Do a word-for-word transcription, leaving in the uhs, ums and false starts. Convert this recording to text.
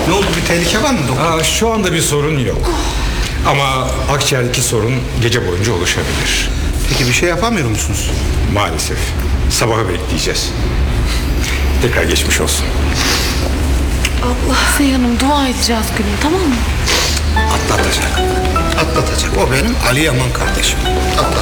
Ne oldu, bir tehlike var mı doktor? Aa, şu anda bir sorun yok. Ama akciğerdeki sorun gece boyunca oluşabilir. Peki bir şey yapamıyor musunuz? Maalesef. Sabaha bekleyeceğiz. Tekrar geçmiş olsun. Allah. Hüseyin Hanım, dua edeceğiz gülüm, tamam mı? Atlatacak. Atlatacak. O benim Ali Yaman kardeşim. Atlatacak.